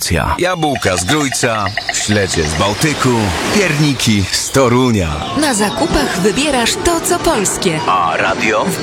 promocja. Jabłka z Grójca, śledzie z Bałtyku, pierniki z Torunia. Na zakupach wybierasz to, co polskie. A radio?